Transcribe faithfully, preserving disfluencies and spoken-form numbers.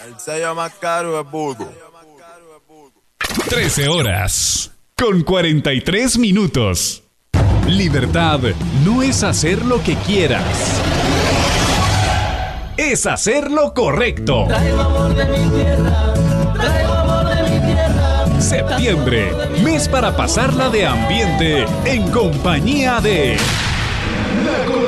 El sello más caro es Voodoo. trece horas con cuarenta y tres minutos. Libertad no es hacer lo que quieras. Es hacer lo correcto. Traigo amor de mi tierra, traigo amor de mi tierra. Septiembre, mes para pasarla de ambiente en compañía de La